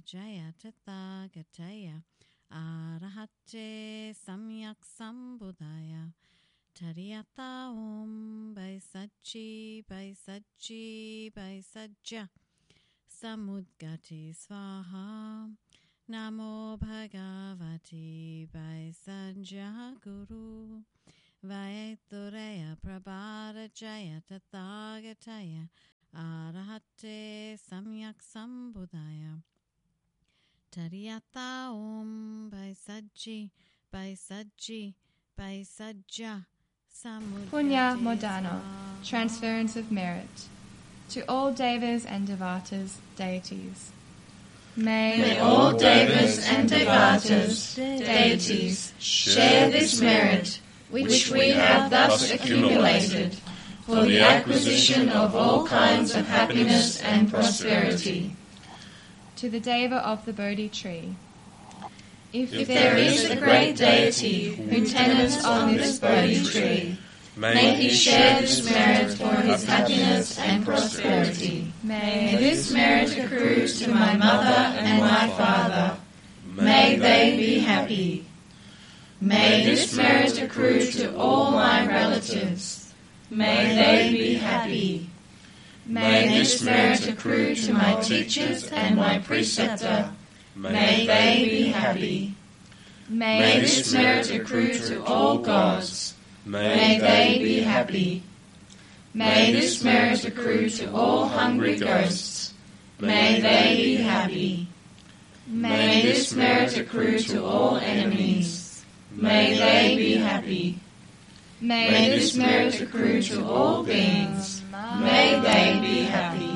Jaya Tathagataya Arahate Samyak Sambuddhaya Tariyata Om Baisachi Baisachi Baisajya Samudgati Swaha Namo Bhagavati Baisajya Guru Vaitureya Prabhara Jaya Tathagataya Arahate Samyak Sambuddhaya Tariyata Om Baisaji Baisaji Baisajya Samudgati Punya Modana, transference of merit. To all Devas and Devatas, deities. May all Devas and Devatas, deities, share this merit which we have thus accumulated for the acquisition of all kinds of happiness and prosperity. To the Deva of the Bodhi tree. If there is a great deity who tenants on this Bodhi tree, may he share this merit for his happiness and prosperity. May this merit accrue to my mother and my father. May they be happy. May this merit accrue to all my relatives. May they be happy. May this merit accrue to my teachers and my preceptor. May they be happy. May this merit accrue to all gods. May they be happy. May this merit accrue to all hungry ghosts. May they be happy. May this merit accrue to all enemies. May they be happy. May this merit accrue to all beings. May they be happy.